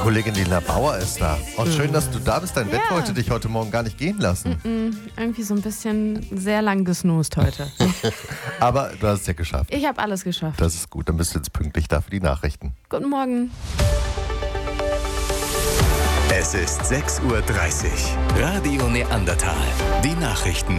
Kollegin Lena Bauer ist da. Und schön, dass du da bist. Dein Bett wollte dich heute Morgen gar nicht gehen lassen. Irgendwie so ein bisschen sehr lang gesnoost heute. Aber du hast es ja geschafft. Ich habe alles geschafft. Das ist gut. Dann bist du jetzt pünktlich da für die Nachrichten. Guten Morgen. Es ist 6:30 Uhr. Radio Neandertal. Die Nachrichten.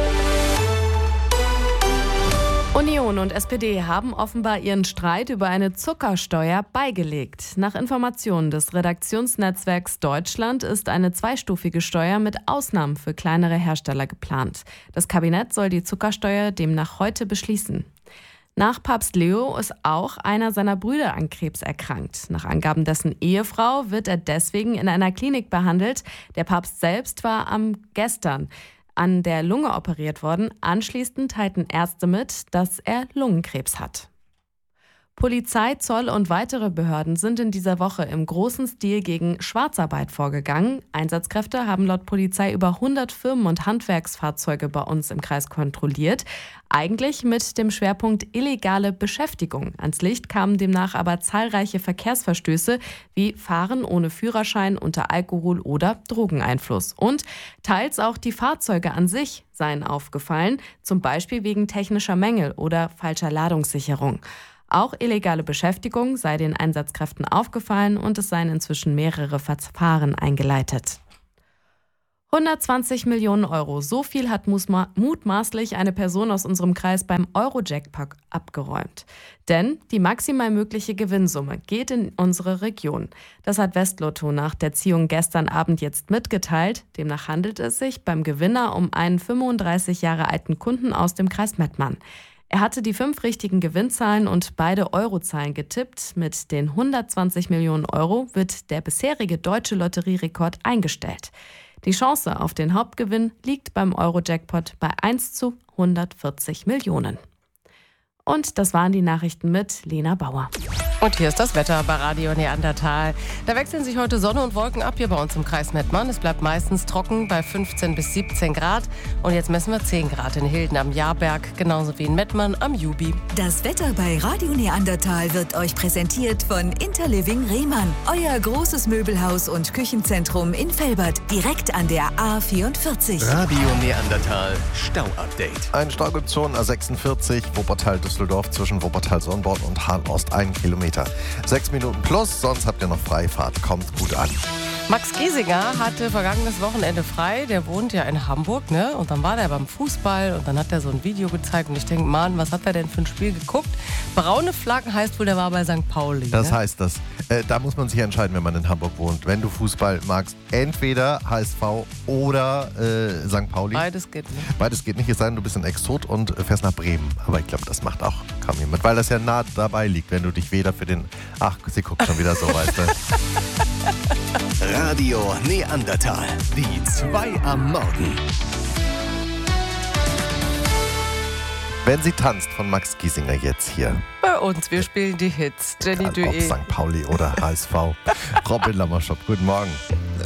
Union und SPD haben offenbar ihren Streit über eine Zuckersteuer beigelegt. Nach Informationen des Redaktionsnetzwerks Deutschland ist eine zweistufige Steuer mit Ausnahmen für kleinere Hersteller geplant. Das Kabinett soll die Zuckersteuer demnach heute beschließen. Nach Papst Leo ist auch einer seiner Brüder an Krebs erkrankt. Nach Angaben dessen Ehefrau wird er deswegen in einer Klinik behandelt. Der Papst selbst war gestern an der Lunge operiert worden. Anschließend teilten Ärzte mit, dass er Lungenkrebs hat. Polizei, Zoll und weitere Behörden sind in dieser Woche im großen Stil gegen Schwarzarbeit vorgegangen. Einsatzkräfte haben laut Polizei über 100 Firmen und Handwerksfahrzeuge bei uns im Kreis kontrolliert. Eigentlich mit dem Schwerpunkt illegale Beschäftigung. Ans Licht kamen demnach aber zahlreiche Verkehrsverstöße wie Fahren ohne Führerschein unter Alkohol- oder Drogeneinfluss. Und teils auch die Fahrzeuge an sich seien aufgefallen, zum Beispiel wegen technischer Mängel oder falscher Ladungssicherung. Auch illegale Beschäftigung sei den Einsatzkräften aufgefallen und es seien inzwischen mehrere Verfahren eingeleitet. 120 Millionen Euro, so viel hat mutmaßlich eine Person aus unserem Kreis beim Euro-Jackpot abgeräumt. Denn die maximal mögliche Gewinnsumme geht in unsere Region. Das hat Westlotto nach der Ziehung gestern Abend jetzt mitgeteilt. Demnach handelt es sich beim Gewinner um einen 35 Jahre alten Kunden aus dem Kreis Mettmann. Er hatte die 5 richtigen Gewinnzahlen und beide Eurozahlen getippt. Mit den 120 Millionen Euro wird der bisherige deutsche Lotterierekord eingestellt. Die Chance auf den Hauptgewinn liegt beim Euro-Jackpot bei 1 zu 140 Millionen. Und das waren die Nachrichten mit Lena Bauer. Und hier ist das Wetter bei Radio Neandertal. Da wechseln sich heute Sonne und Wolken ab hier bei uns im Kreis Mettmann. Es bleibt meistens trocken bei 15 bis 17 Grad. Und jetzt messen wir 10 Grad in Hilden am Jahrberg, genauso wie in Mettmann am Jubi. Das Wetter bei Radio Neandertal wird euch präsentiert von Interliving Rehmann. Euer großes Möbelhaus und Küchenzentrum in Velbert, direkt an der A44. Radio Neandertal. Stau-Update. Ein Stau gibt's schon, A46, Wuppertal-Düsseldorf zwischen Wuppertal-Sonnborn und Hahn-Ost 1 Kilometer. 6 Minuten plus, sonst habt ihr noch Freifahrt. Kommt gut an. Max Giesinger hatte vergangenes Wochenende frei. Der wohnt ja in Hamburg, ne? Und dann war der beim Fußball und dann hat er so ein Video gezeigt. Und ich denke, Mann, was hat er denn für ein Spiel geguckt? Braune Flaggen heißt wohl, der war bei St. Pauli. Das ne? heißt das. Da muss man sich entscheiden, wenn man in Hamburg wohnt. Wenn du Fußball magst, entweder HSV oder St. Pauli. Beides geht nicht. Beides geht nicht, es sei denn, du bist ein Exot und fährst nach Bremen. Aber ich glaube, das macht auch kaum jemand, weil das ja nah dabei liegt, wenn du dich weder für den... Ach, sie guckt schon wieder so, weißt du. Radio Neandertal. Die 2 am Morgen. Wenn sie tanzt von Max Giesinger jetzt hier. Bei uns, wir spielen die Hits. Jenny Ob Duet. St. Pauli oder HSV. Robin Lammerschott, guten Morgen.